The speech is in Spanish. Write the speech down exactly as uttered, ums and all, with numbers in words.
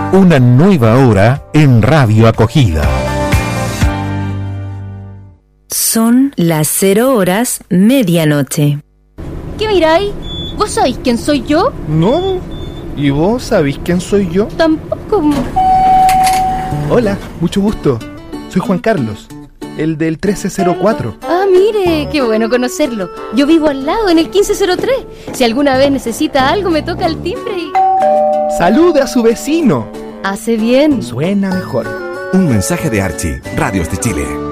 Una nueva hora en Radio Acogida. Son las cero horas medianoche. ¿Qué miráis? ¿Vos sabéis quién soy yo? No. ¿Y vos sabéis quién soy yo? Tampoco. Hola, mucho gusto. Soy Juan Carlos, el del trece cero cuatro. Ah, mire, qué bueno conocerlo. Yo vivo al lado, en el quince cero tres. Si alguna vez necesita algo, me toca el timbre y... ¡Salude a su vecino! Hace bien. Suena mejor. Un mensaje de Archie, Radios de Chile.